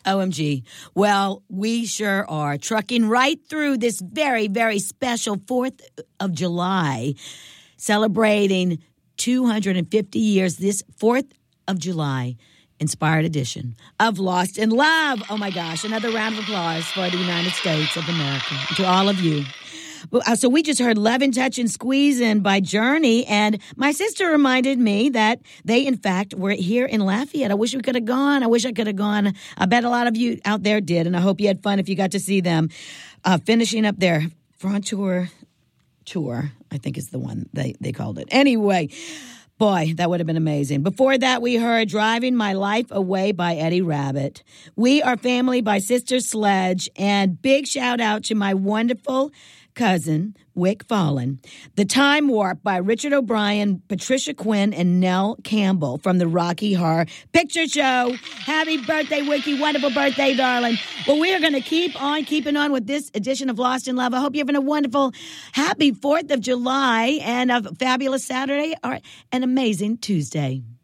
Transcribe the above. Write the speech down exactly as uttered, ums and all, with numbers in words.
O M G. Well, we sure are trucking right through this very, very special fourth of July, celebrating two hundred fifty years, this fourth of July inspired edition of Lost in Love. Oh, my gosh. Another round of applause for the United States of America. To all of you. So we just heard Lovin', Touchin', Squeezin' by Journey, and my sister reminded me that they, in fact, were here in Lafayette. I wish we could have gone. I wish I could have gone. I bet a lot of you out there did, and I hope you had fun if you got to see them uh, finishing up their Frontier tour, I think is the one they, they called it. Anyway, boy, that would have been amazing. Before that, we heard Driving My Life Away by Eddie Rabbitt. We Are Family by Sister Sledge, and big shout out to my wonderful cousin, Wick Fallon. The Time Warp by Richard O'Brien, Patricia Quinn, and Nell Campbell from the Rocky Horror Picture Show. Happy birthday, Wiki. Wonderful birthday, darling. Well, we are going to keep on keeping on with this edition of Lost in Love. I hope you're having a wonderful, happy fourth of July and a fabulous Saturday or an amazing Tuesday.